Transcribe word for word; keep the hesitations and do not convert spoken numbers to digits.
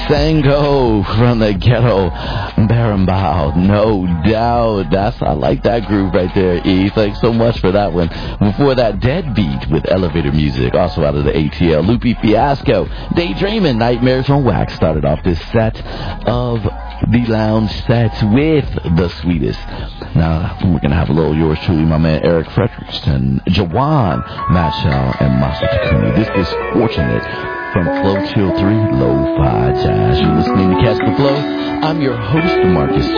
Sango from the ghetto, Berimbau, no doubt. That's I like that groove right there, E. Thanks so much for that one. Before that, Deadbeat with Elevator Music, also out of the A T L. Loopy Fiasco, Daydreamin', Nightmares on Wax started off this set of the lounge set with the sweetest. Now, we're going to have a little yours truly, my man Eric Fredrickson, Jawan, Machal, and Masa Takumi. This is Fortunate from Flow Chill three, Lo-Fi Jazz. You're listening to Catch the Flow. I'm your host, Marcus